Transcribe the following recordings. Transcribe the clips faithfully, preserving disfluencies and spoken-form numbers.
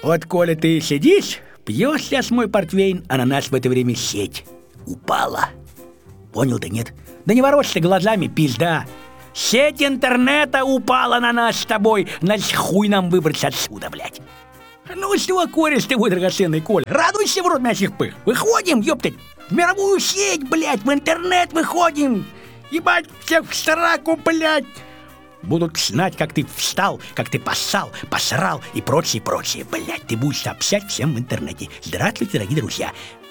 Вот, Коля, ты сидишь, пьешь сейчас мой портвейн, а на нас в это время сеть упала. Понял ты, нет? Да не ворочайся глазами, пизда. Сеть интернета упала на нас с тобой. Значит, хуй нам выбраться отсюда, блядь. Ну что, кореш ты, мой драгоценный Коля, радуйся в рот мясих пых. Выходим, ёптать, в мировую сеть, блядь, в интернет выходим. Ебать, всех в сраку, блядь. Будут знать, как ты встал, как ты поссал, посрал и прочее, прочее. Блядь, ты будешь сообщать всем в интернете. Здравствуйте, дорогие друзья.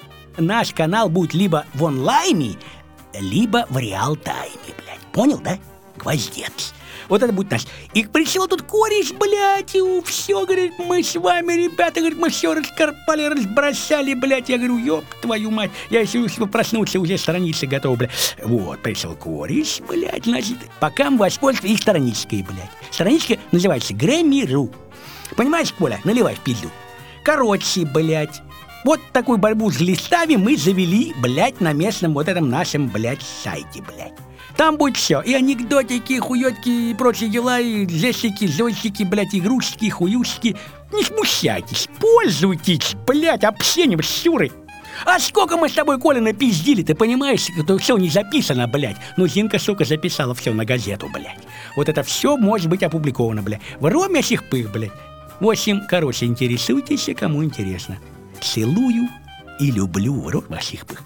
Наш канал будет либо в онлайне, либо в реал-тайме, блядь. Понял, да? Гвоздец. Вот это будет наш. И пришел тут кореш, блядь, и все, говорит, мы с вами, ребята, говорит, мы все раскарпали, разбросали, блядь. Я говорю, ёб твою мать, я если проснуться, уже страницы готовы, блядь. Вот, пришел кореш, блядь, значит, пока мы воспользуемся их страничкой, блядь. Страничка называется Грэмми.ру. Понимаешь, Коля, наливай в пизду. Короче, блядь, вот такую борьбу с листами мы завели, блядь, на местном вот этом нашем, блядь, сайте, блядь. Там будет все, и анекдотики, хуётки, и прочие дела, и жестики, зойчики, блядь, игрушки, хуюшки. Не смущайтесь, пользуйтесь, блядь, общением с Сюрой. А сколько мы с тобой, Коля, напиздили, ты понимаешь? Это все не записано, блядь. Ну, Зинка, сука, записала все на газету, блядь. Вот это все может быть опубликовано, блядь. В роме сих пых, блядь. В общем, короче, интересуйтесь, кому интересно. Целую и люблю в рот ваших пых.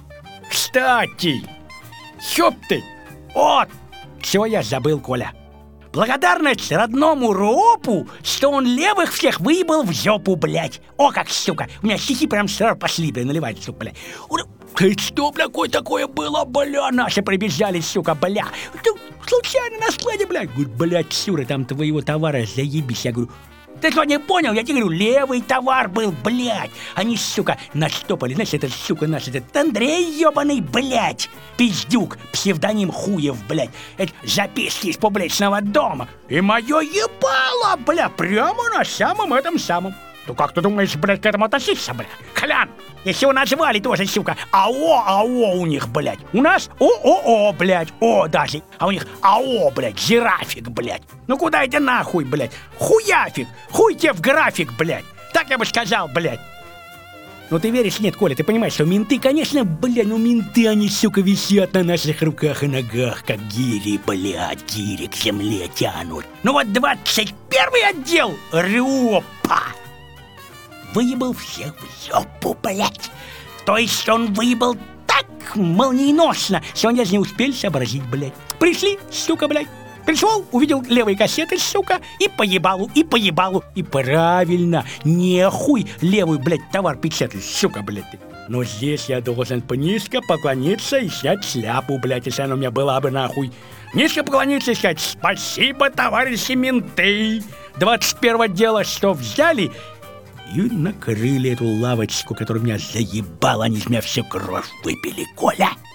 Кстати, ёб ты! Вот, все я забыл, Коля. Благодарность родному ропу, что он левых всех выебал в жопу, блядь. О, как, сука, у меня стихи прям сразу пошли, бля, наливать, сука, бля. Ты что, бля, какое такое было, бля? Наши прибежали, сука, бля. Случайно на складе, бля. Говорю, блядь, Сюра, там твоего товара заебись. Я говорю, ты что, не понял? Я тебе говорю, левый товар был, блядь. Они, сука, наштопали. Знаешь, этот, сука, наш, этот Андрей ебаный, блядь. Пиздюк, псевдоним Хуев, блядь. Это записки из публичного дома. И мое ебало, бля, прямо на самом этом самом. Ну как ты думаешь, блядь, к этому относиться, бля? Колян, если его назвали тоже, сука, АО, АО у них, блядь. У нас ООО, блядь, О даже. А у них АО, блядь, жирафик, блядь. Ну куда это нахуй, блядь? Хуяфик, хуй тебе в график, блядь. Так я бы сказал, блядь. Ну ты веришь, нет, Коля, ты понимаешь, что менты, конечно, блядь, ну менты, они, сука, висят на наших руках и ногах, как гири, блядь, гири к земле тянут. Ну вот двадцать первый отдел, РОПа, выебал всех в жопу, блядь. То есть он выебал так молниеносно, что они даже не успели сообразить, блядь. Пришли, сука, блядь. Пришел, увидел левые кассеты, сука, и поебалу, и поебалу. И правильно, нехуй левый, блядь, товар печатать, сука, блядь. Но здесь я должен низко поклониться и снять шляпу, блядь, если она у меня была бы, нахуй. Низко поклониться и сказать спасибо, товарищи менты. двадцать первого отдела, что взяли и накрыли эту лавочку, которая меня заебала, они из меня всю кровь выпили, Коля.